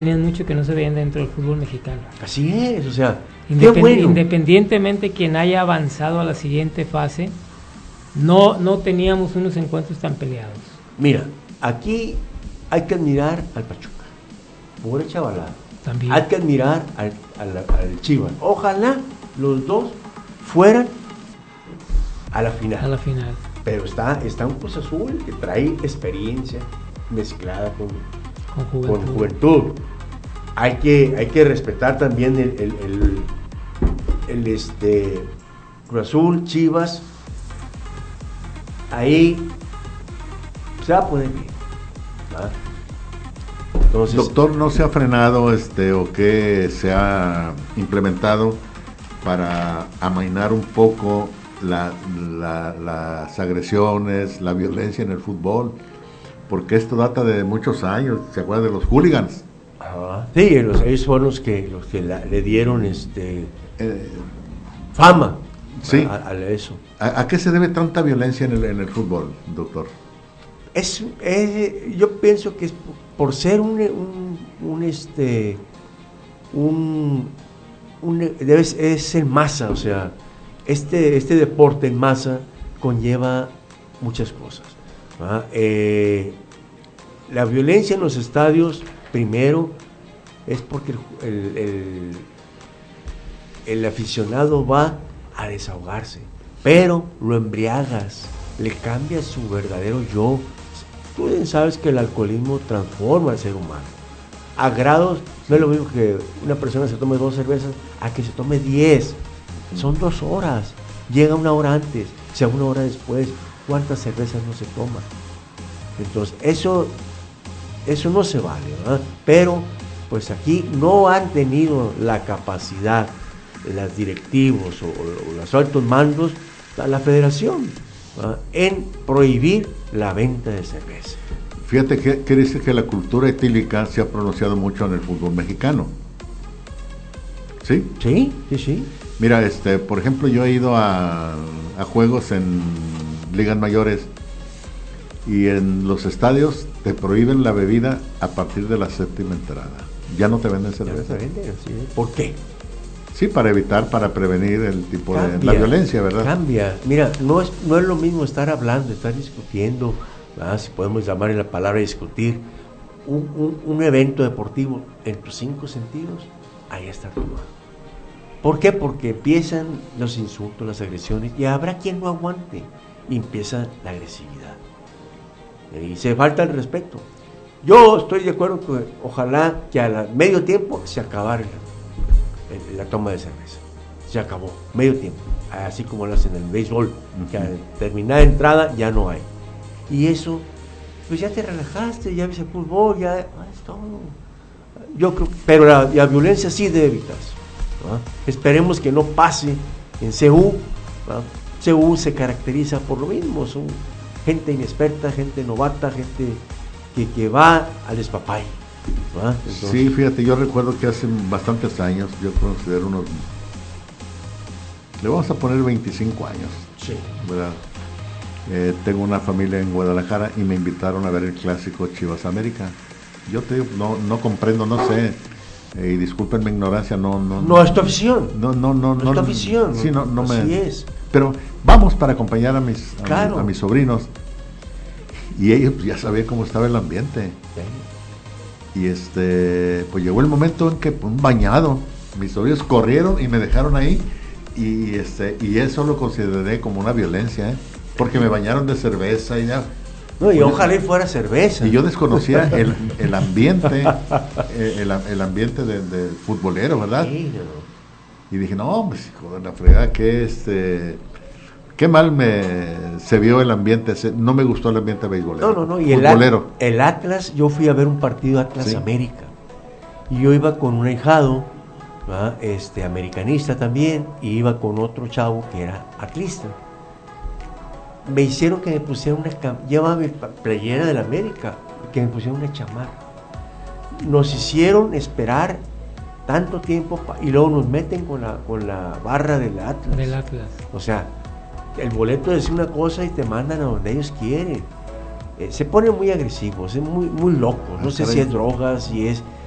tenían mucho que no se veían dentro del fútbol mexicano. Así es, o sea, qué bueno. Independientemente quien haya avanzado a la siguiente fase, no teníamos unos encuentros tan peleados. Mira, aquí hay que admirar al Pachuca, pura chavalada. También. Hay que admirar al Chivas. Ojalá los dos fueran a la final. A la final. Pero está un Cruz Azul que trae experiencia mezclada con juventud. Hay que respetar también el Cruz Azul, Chivas. Ahí se va a poner bien, ¿verdad? Entonces, doctor, ¿no se ha frenado o qué se ha implementado para amainar un poco las agresiones, la violencia en el fútbol? Porque esto data de muchos años. ¿Se acuerdan de los hooligans? Sí, ellos fueron los que le dieron fama. Sí. A eso. ¿A qué se debe tanta violencia en el fútbol, doctor? Yo pienso que es por ser es en masa, o sea, este deporte en masa conlleva muchas cosas. La violencia en los estadios, primero, es porque el aficionado va a desahogarse, pero lo embriagas, le cambias su verdadero yo. Tú bien sabes que el alcoholismo transforma al ser humano a grados. No es lo mismo que una persona se tome 2 cervezas a que se tome 10. Son 2 horas, llega 1 hora antes, o sea, 1 hora después. ¿Cuántas cervezas no se toma? Entonces eso no se vale, ¿verdad? Pero pues aquí no han tenido la capacidad los directivos o los altos mandos, la federación, ¿verdad?, en prohibir la venta de cerveza. Fíjate que dice que la cultura etílica se ha pronunciado mucho en el fútbol mexicano. ¿Sí? Sí. Mira, por ejemplo, yo he ido a juegos en ligas mayores y en los estadios te prohíben la bebida a partir de la 7ª entrada. Ya no te venden cerveza. Ya no te venden, sí. ¿Por qué? Sí, para prevenir el tipo de la violencia, ¿verdad? Cambia. Mira, no es lo mismo estar hablando, estar discutiendo, ¿verdad?, si podemos llamarle la palabra discutir, un evento deportivo en tus 5 sentidos, ahí está tu mano. ¿Por qué? Porque empiezan los insultos, las agresiones, y habrá quien no aguante, y empieza la agresividad. Y se falta el respeto. Yo estoy de acuerdo que ojalá que a medio tiempo se acabara la toma de cerveza. Se acabó, medio tiempo. Así como lo hacen en el béisbol, que a terminada entrada ya no hay. Y eso, pues ya te relajaste, ya ves el fútbol, ya es todo. Yo creo, pero la violencia sí debe evitarse, ¿verdad? Esperemos que no pase en CU, ¿verdad? CU se caracteriza por lo mismo, son gente inexperta, gente novata, gente que va al despapay, ¿verdad? Entonces, sí, fíjate, yo recuerdo que hace bastantes años, yo considero le vamos a poner 25 años, sí, ¿verdad? Tengo una familia en Guadalajara y me invitaron a ver el clásico Chivas América. Yo te digo, no comprendo, no sé, y disculpen mi ignorancia, no es tu afición. No es tu afición. Sí, no así me. Es. Pero vamos para acompañar a mis sobrinos. Y ellos pues, ya sabían cómo estaba el ambiente. Sí. Y pues llegó el momento en que un bañado, mis sobrinos corrieron y me dejaron ahí. Y eso lo consideré como una violencia, porque me bañaron de cerveza y ya. No, y ojalá y fuera cerveza. Y yo desconocía el ambiente, el ambiente del futbolero, ¿verdad? Sí, no. Y dije, no, pues hijo de la fregada, qué mal se vio el ambiente, no me gustó el ambiente beisbolero. No, y el Atlas, yo fui a ver un partido Atlas sí. América, y yo iba con un ahijado, ¿verdad?, americanista también, y iba con otro chavo que era atlista. Me hicieron que me pusiera llevaba mi playera de la América, que me pusiera una chamarra. Nos hicieron esperar tanto tiempo y luego nos meten con la barra del Atlas. O sea, el boleto dice una cosa y te mandan a donde ellos quieren. Se ponen muy agresivos, es muy, muy locos. No sé si es drogas, si es